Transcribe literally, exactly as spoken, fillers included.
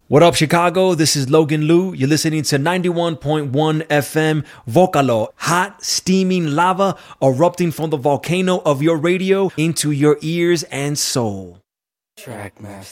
What up, Chicago? This is Logan Liu. You're listening to ninety-one point one F M Vocalo, hot, steaming lava erupting from the volcano of your radio into your ears and soul. Trackmaster.